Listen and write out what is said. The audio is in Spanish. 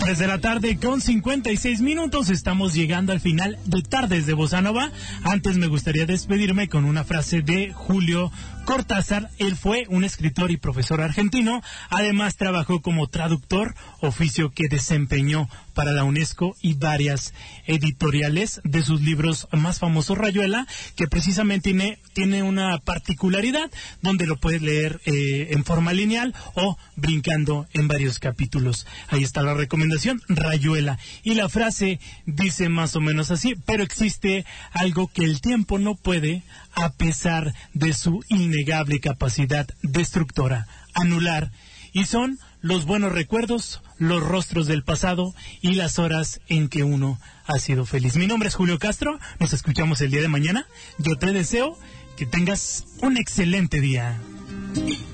3 de la tarde con 56 minutos. Estamos llegando al final de Tardes de Bossa Nova. Antes me gustaría despedirme con una frase de Julio Cortázar. Él fue un escritor y profesor argentino. Además trabajó como traductor, oficio que desempeñó para la UNESCO y varias editoriales. De sus libros más famosos, Rayuela, que precisamente tiene una particularidad donde lo puedes leer en forma lineal o brincando en varios capítulos. Ahí está la recomendación, Rayuela. Y la frase dice más o menos así: pero existe algo que el tiempo no puede, a pesar de su innegable capacidad destructora, anular, y son los buenos recuerdos, los rostros del pasado y las horas en que uno ha sido feliz. Mi nombre es Julio Castro, nos escuchamos el día de mañana. Yo te deseo que tengas un excelente día.